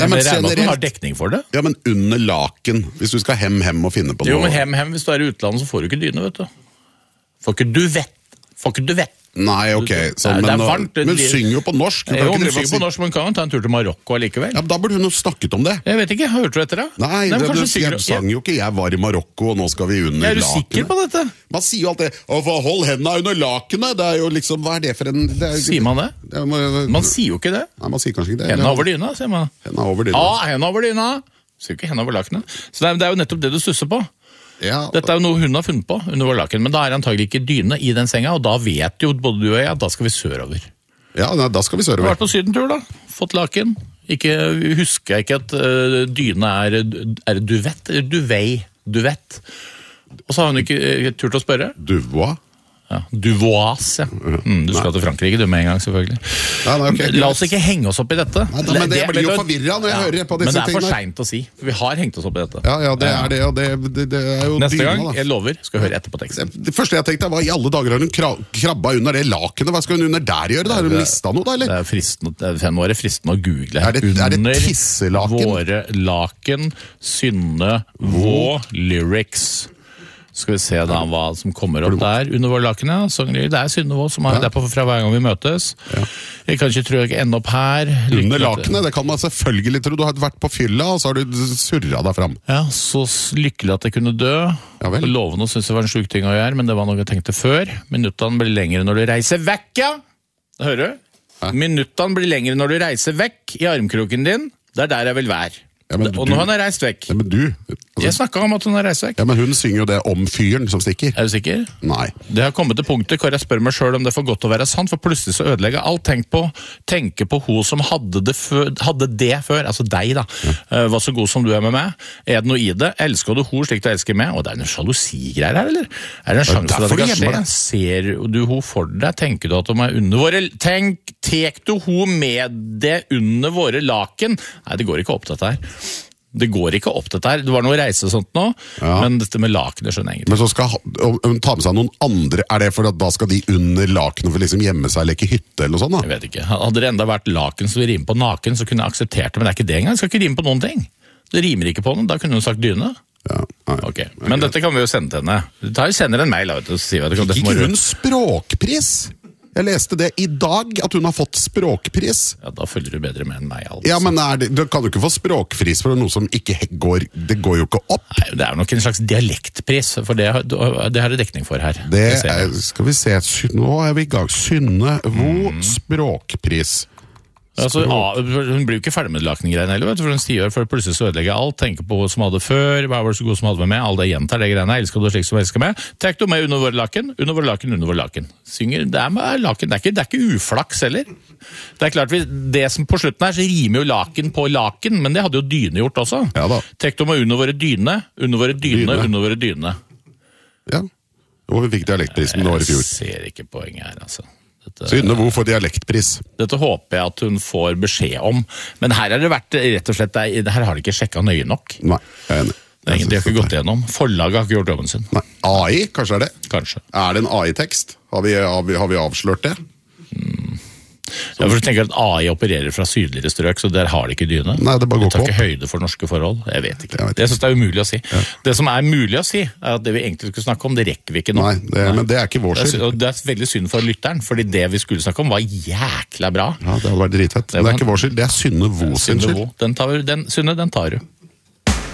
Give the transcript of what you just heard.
Ja, men jeg regner med at den har generelt- dekning for det. Ja, men under laken, hvis du skal hem og finne på noe. Jo, men hem, hvis du er i utlandet, så får du ikke dyne, vet du. Får ikke du vet. Nei, ok. Så, Nei, det er varmt, det- men synger jo på norsk. Du kan Jo, ikke men drive og synger på norsk, men kan jo ta en tur til Marokko allikevel. Ja, men da burde hun jo snakket om det. Jeg vet ikke, hørte du etter det? Nei, men kanskje jeg synger- sang jo ikke 'jeg var i Marokko, og nå skal vi under Er du lakenet'. sikker på dette? Man sier jo alltid 'hold hendene under lakenet'. Det er jo liksom, hva er det for en det er, Sier man det? Man sier jo ikke det. Nei, man sier kanskje ikke det. Hendene over dyna, sier man. Hendene over dyna. Ja, hendene over dyna. Sier ikke hendene over lakenet. Så det er jo nettopp det du stusser på. Ja, Dette er jo noe hun har funnet på under vår laken, men da er det antagelig ikke dyne i den senga, og da vet jo både du og jeg at da skal vi sørover. ja, nei, da skal vi Du har sørover. vært på sydentur da, fått laken. Husker jeg ikke at dyne er duvett. Og så har hun ikke turt å spørre. Duvois? Ja, Duvois, ja. Du skal til Frankrike, du med en gang, selvfølgelig. Ja, nei, ok. La oss ikke henge oss opp i dette. Nei, men det blir jo forvirret når jeg hører på disse Men det er for tingene. sent å si, for vi har hengt oss opp i dette. Ja, det er det, og det er jo Neste dyna, gang, da. jeg lover, skal høre etterpå teksten. Det første jeg tenkte var, i alle dager har hun krabba under det lakenet. Hva skal hun under der gjøre? Da? Har hun mistet noe, da, Det eller? er fristende, nå er det fristende å google. Er det Under tisselaken? våre laken, Synne, Vå, lyrics. Skal vi se da hva som kommer opp der. Under våre laken, ja. Det er Synne Vå som har det på fra hver gang vi møtes. Jeg kan ikke tro jeg ender opp her. Under lakenet, det kan man selvfølgelig tro. Du har vært på fylla, og så har du surret deg fram. Ja, så lykkelig at jeg kunne dø. Ja vel. Lovende synes jeg var en sjuk ting å gjøre, men det var noe jeg tenkte før. Minuttene blir lengre når du reiser vekk, ja! Hører du? Hæ? Minuttene blir lengre når du reiser vekk i armkroken din. Det er der jeg vil være. Ja, men Og du- nå har han reist vekk. Ja, men du... Jeg snakket om at hun har reist vekk. Ja, men hun synger jo det om fyren som stikker. Er du sikker? Nei. Det har kommet til punktet hvor jeg spør meg selv om det er for godt å være sant, for plutselig så ødelegger alt. Tenk på hun som hadde det før, altså deg da, var så god som du er med meg. Er det noe i det? Elsker du hun slik du elsker meg? Og det er en jalousigreier her, eller? Er det en sjanse for at det kan skje? Ser du hun for deg? Tenker du at hun er under våre... Tek du hun med det under våre laken? Nei, det går ikke opp dette her. Det går ikke opp dette her. Det var noe reise og sånt nå, men dette med lakenet skjønner jeg Men egentlig. så skal hun ta med seg noen andre. Er det for at da skal de under lakenet for liksom gjemme seg og leke hytte eller noe sånt da? Jeg vet ikke. Hadde det enda vært laken som vi rimer på naken, så kunne jeg akseptert det, men det er ikke det engang. Jeg skal ikke rime på noen ting. Det rimer ikke på noe, da kunne hun sagt dyne. Ja, nei. Ok, men dette kan vi jo sende til henne. Sender en mail, vet du, og sier at Fikk ikke hun språkpris? Jeg leste det i dag, at hun har fått språkpris. Ja, da følger du bedre med enn meg, altså. Ja, men du kan jo ikke få språkpris for noe som ikke går. Det går jo ikke opp. Nei, det er jo nok en slags dialektpris, for det har du dekning for her. Det ser jeg. skal vi se, nå er vi i gang. Synne Vå språkpris. Altså, hun blir jo ikke ferdig med laken-greiene heller, vet du, for hun sier for plutselig så ødelegger jeg alt, tenker på hva som hadde før, hva var det så god som hadde med meg, alle det gjentar det greiene, elsker du slik som elsker meg, trekk du meg under vår laken, under vår laken, under vår laken. Synger, det er med laken, det er ikke uflaks heller. Det er klart, det som på slutten her, så rimer jo laken på laken, men det hadde jo dyne gjort også. Ja da. Trekk du meg under våre dyne, under våre dyne, under våre dyne. Ja, og vi fikk dialektprisen det året i fjor. Jeg ser ikke poenget her, altså. Synne Vå får dialektpris. Dette håper jeg at hun får beskjed om, men her har det vært, rett og slett, her har de ikke sjekket nøye nok. Nei, jeg er enig. De har ikke gått gjennom. Forlaget har ikke gjort jobben sin. Nei, AI, kanskje er det? Kanskje. Er det en AI-tekst? Har vi avslørt det? Ja, for du tenker at AI opererer fra sydligere strøk, så der har de ikke dyne. Nei, det bare går tar ikke ikke høyde for norske forhold. Jeg vet ikke. Jeg vet ikke. Jeg synes det er umulig å si. Det som er mulig å si, er at det vi egentlig skulle snakke om, det rekker vi ikke nå. Nei, men det er ikke vår skyld. Og det er veldig synd for lytteren, fordi det vi skulle snakke om var jækla bra. Ja, det hadde vært dritfett. Men det er ikke vår skyld, det er Synne Vå sin Synne skyld. Vå. Synne, den tar du.